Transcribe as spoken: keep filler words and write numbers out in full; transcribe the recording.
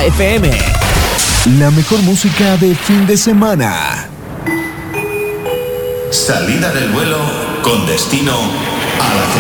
F M. La mejor música de fin de semana. Salida del vuelo con destino a la